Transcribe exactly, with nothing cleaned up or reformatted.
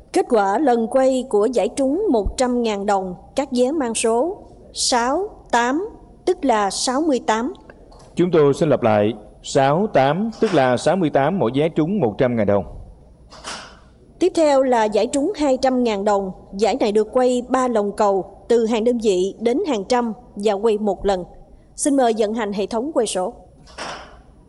Kết quả lần quay của giải trúng một trăm nghìn đồng, các vé mang số sáu tám, tức là sáu mươi tám. Chúng tôi xin lặp lại, sáu tám tức là sáu mươi tám, mỗi vé trúng một trăm nghìn đồng. Tiếp theo là giải trúng hai trăm nghìn đồng. Giải này được quay ba lòng cầu từ hàng đơn vị đến hàng trăm và quay một lần. Xin mời vận hành hệ thống quay số.